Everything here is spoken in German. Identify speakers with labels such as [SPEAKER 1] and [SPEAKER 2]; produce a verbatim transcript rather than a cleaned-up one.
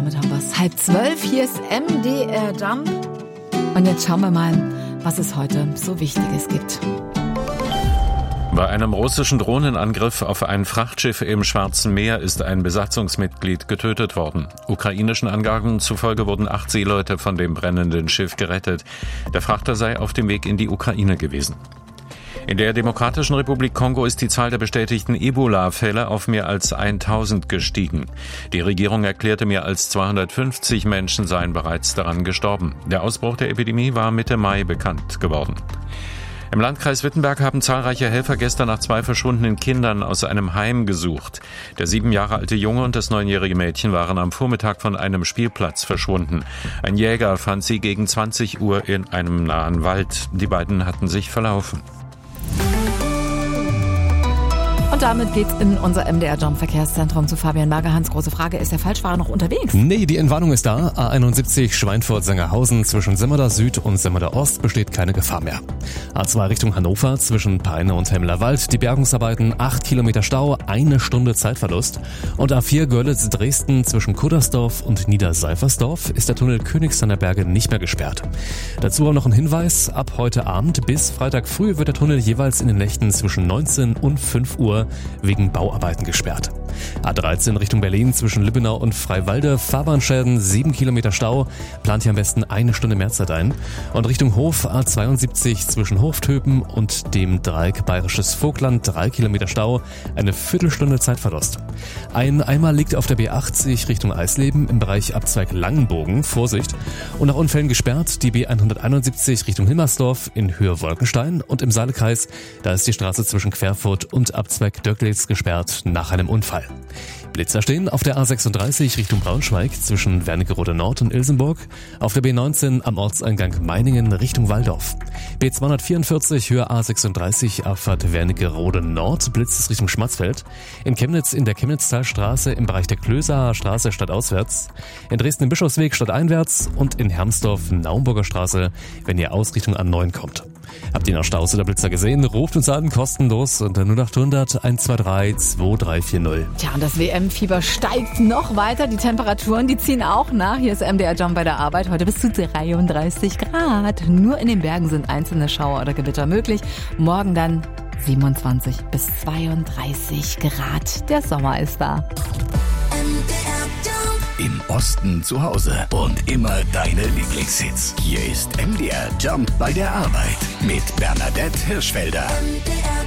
[SPEAKER 1] damit haben wir es. Halb zwölf, hier ist M D R Jump. Und jetzt schauen wir mal, was es heute so Wichtiges gibt.
[SPEAKER 2] Bei einem russischen Drohnenangriff auf ein Frachtschiff im Schwarzen Meer ist ein Besatzungsmitglied getötet worden. Ukrainischen Angaben zufolge wurden acht Seeleute von dem brennenden Schiff gerettet. Der Frachter sei auf dem Weg in die Ukraine gewesen. In der Demokratischen Republik Kongo ist die Zahl der bestätigten Ebola-Fälle auf mehr als tausend gestiegen. Die Regierung erklärte, mehr als zweihundertfünfzig Menschen seien bereits daran gestorben. Der Ausbruch der Epidemie war Mitte Mai bekannt geworden. Im Landkreis Wittenberg haben zahlreiche Helfer gestern nach zwei verschwundenen Kindern aus einem Heim gesucht. Der sieben Jahre alte Junge und das neunjährige Mädchen waren am Vormittag von einem Spielplatz verschwunden. Ein Jäger fand sie gegen zwanzig Uhr in einem nahen Wald. Die beiden hatten sich verlaufen.
[SPEAKER 1] Und damit geht's in unser M D R Jump Verkehrszentrum zu Fabian Berger. Hans, große Frage, ist der Falschfahrer noch unterwegs?
[SPEAKER 3] Nee, die Entwarnung ist da. A einundsiebzig Schweinfurt-Sengerhausen zwischen Simmerda Süd und Simmerda Ost besteht keine Gefahr mehr. A zwei Richtung Hannover zwischen Peine und Hemmelerwald. Die Bergungsarbeiten, acht Kilometer Stau, eine Stunde Zeitverlust. Und A vier Görlitz-Dresden zwischen Kuddersdorf und Niederseifersdorf ist der Tunnel Königshainer Berge nicht mehr gesperrt. Dazu auch noch ein Hinweis, ab heute Abend bis Freitag früh wird der Tunnel jeweils in den Nächten zwischen neunzehn und fünf Uhr wegen Bauarbeiten gesperrt. A dreizehn Richtung Berlin zwischen Lübbenau und Freiwalde, Fahrbahnschäden, sieben Kilometer Stau, plant hier am besten eine Stunde mehr Zeit ein. Und Richtung Hof A zweiundsiebzig zwischen Hoftöpen und dem Dreieck Bayerisches Vogtland, drei Kilometer Stau, eine Viertelstunde Zeitverlust. Ein Eimer liegt auf der B achtzig Richtung Eisleben im Bereich Abzweig Langenbogen, Vorsicht. Und nach Unfällen gesperrt die B hunderteinundsiebzig Richtung Hilmersdorf in Höhe Wolkenstein und im Saalekreis, da ist die Straße zwischen Querfurt und Abzweig Döcklitz gesperrt nach einem Unfall. Blitzer stehen auf der A sechsunddreißig Richtung Braunschweig zwischen Wernigerode Nord und Ilsenburg, auf der B neunzehn am Ortseingang Meiningen Richtung Walldorf. B zweihundertvierundvierzig Höhe A sechsunddreißig Abfahrt Wernigerode Nord, Blitz ist Richtung Schmatzfeld. In Chemnitz in der Chemnitztalstraße im Bereich der Klösaer Straße stadtauswärts. In Dresden im Bischofsweg stadteinwärts und in Hermsdorf Naumburger Straße, wenn ihr aus Richtung A neun kommt. Habt ihr noch Staus oder Blitzer gesehen? Ruft uns an, kostenlos unter null acht hundert eins zwei drei zwei drei vier null.
[SPEAKER 1] Tja, und das W M-Fieber steigt noch weiter. Die Temperaturen, die ziehen auch nach. Hier ist M D R Jump bei der Arbeit. Heute bis zu dreiunddreißig Grad. Nur in den Bergen sind einzelne Schauer oder Gewitter möglich. Morgen dann siebenundzwanzig bis zweiunddreißig Grad. Der Sommer ist da.
[SPEAKER 4] Im Osten zu Hause und immer deine Lieblingshits. Hier ist M D R Jump bei der Arbeit mit Bernadette Hirschfelder.